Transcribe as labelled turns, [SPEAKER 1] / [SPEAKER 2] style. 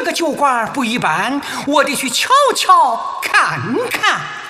[SPEAKER 1] 这个酒馆不一般，我得去瞧瞧看看。